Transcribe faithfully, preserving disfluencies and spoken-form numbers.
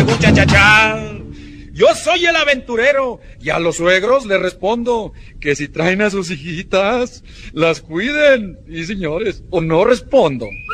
según cha cha cha. Yo soy el aventurero y a los suegros les respondo que si traen a sus hijitas, las cuiden. Y señores, o no respondo.